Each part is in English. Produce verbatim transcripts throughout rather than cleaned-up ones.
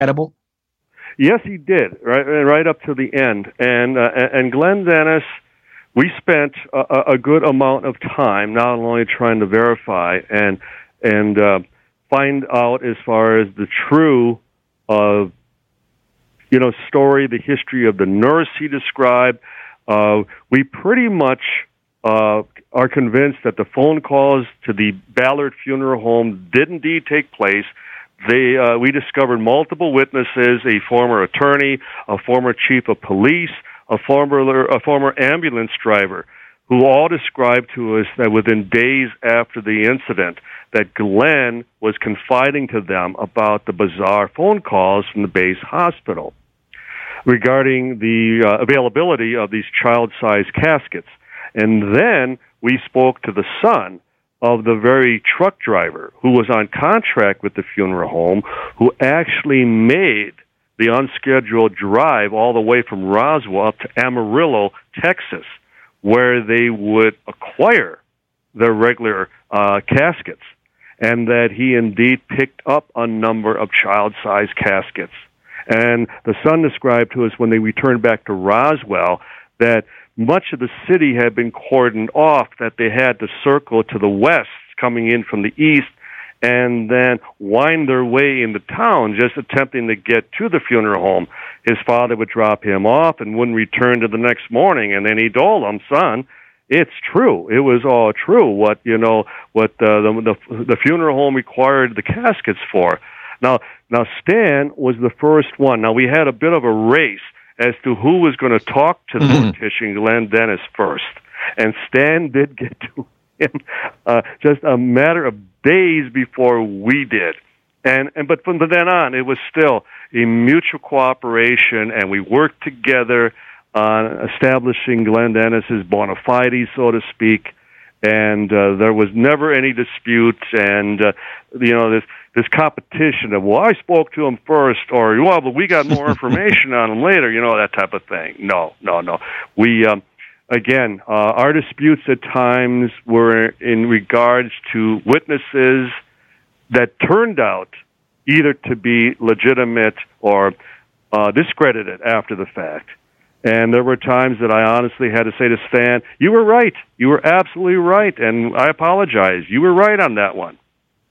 credible? Yes, he did, right, right up to the end. And uh, and Glenn Dennis, we spent a, a good amount of time not only trying to verify and and uh, find out as far as the true, uh, you know, story, the history of the nurse he described. Uh, we pretty much uh, are convinced that the phone calls to the Ballard Funeral Home did indeed take place. They, uh, we discovered multiple witnesses, a former attorney, a former chief of police, a former, a former ambulance driver, who all described to us that within days after the incident, that Glenn was confiding to them about the bizarre phone calls from the base hospital regarding the uh, availability of these child-sized caskets. And then we spoke to the son of the very truck driver who was on contract with the funeral home, who actually made the unscheduled drive all the way from Roswell up to Amarillo, Texas, where they would acquire their regular uh, caskets, and that he indeed picked up a number of child-sized caskets. And the son described to us when they returned back to Roswell that much of the city had been cordoned off, that they had to circle to the west, coming in from the east, and then wind their way into town, just attempting to get to the funeral home. His father would drop him off and wouldn't return to the next morning, and then he told him, son, it's true. It was all true, what, you know, what uh, the, the, the funeral home required the caskets for. Now, now Stan was the first one. Now, we had a bit of a race as to who was going to talk to the Mm-hmm. mortician, Glenn Dennis, first. And Stan did get to him uh, just a matter of days before we did. And, and but from then on, it was still a mutual cooperation, and we worked together on establishing Glenn Dennis's bona fides, so to speak. And uh, there was never any dispute, and uh, you know this this competition of, well, I spoke to him first, or, well, but we got more information on him later, you know, that type of thing. No, no, no. We, um, again, uh, our disputes at times were in regards to witnesses that turned out either to be legitimate or uh, discredited after the fact. And there were times that I honestly had to say to Stan, you were right. You were absolutely right, and I apologize. You were right on that one.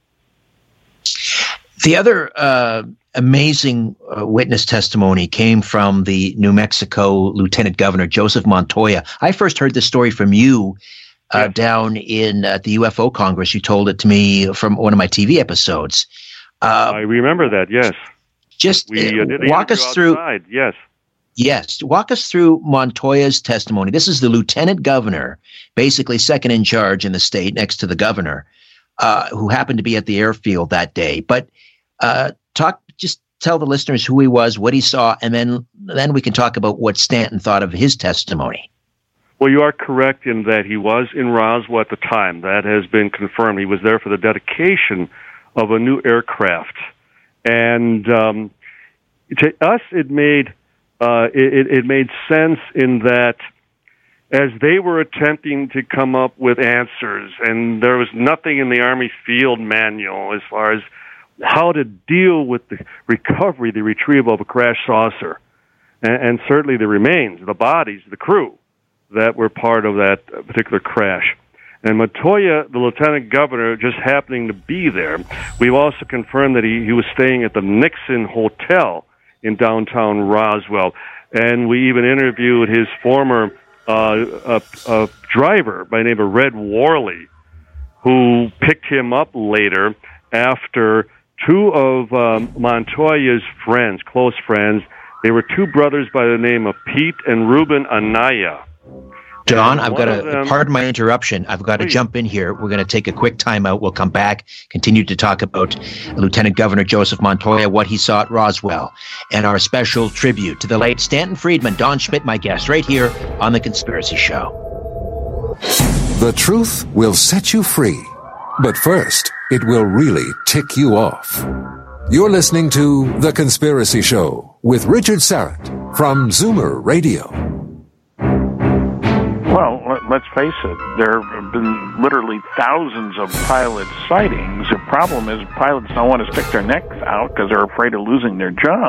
The other uh, amazing uh, witness testimony came from the New Mexico Lieutenant Governor, Joseph Montoya. I first heard this story from you uh, yes. down in uh, the U F O Congress. You told it to me from one of my T V episodes. Uh, I remember that, yes. Just we, uh, did walk us through. Outside. Yes. Yes. Walk us through Montoya's testimony. This is the lieutenant governor, basically second in charge in the state next to the governor, uh, who happened to be at the airfield that day. But uh, talk, just tell the listeners who he was, what he saw, and then then we can talk about what Stanton thought of his testimony. Well, you are correct in that he was in Roswell at the time. That has been confirmed. He was there for the dedication of a new aircraft. And um, to us, it made... Uh, it, it made sense in that as they were attempting to come up with answers, and there was nothing in the Army field manual as far as how to deal with the recovery, the retrieval of a crash saucer, and, and certainly the remains, the bodies, the crew that were part of that particular crash. And Montoya, the lieutenant governor, just happening to be there. We've also confirmed that he, he was staying at the Nixon Hotel in downtown Roswell. And we even interviewed his former uh, uh, uh, driver by the name of Red Worley, who picked him up later after two of um, Montoya's friends, close friends. They were two brothers by the name of Pete and Ruben Anaya. Don, I've got to, pardon my interruption, I've got to Please. jump in here. We're going to take a quick time out. We'll come back, continue to talk about Lieutenant Governor Joseph Montoya, what he saw at Roswell, and our special tribute to the late Stanton Friedman. Don Schmitt, my guest, right here on The Conspiracy Show. The truth will set you free, but first, it will really tick you off. You're listening to The Conspiracy Show with Richard Syrett from Zoomer Radio. Well, let's face it, there have been literally thousands of pilot sightings. The problem is pilots don't want to stick their necks out because they're afraid of losing their job.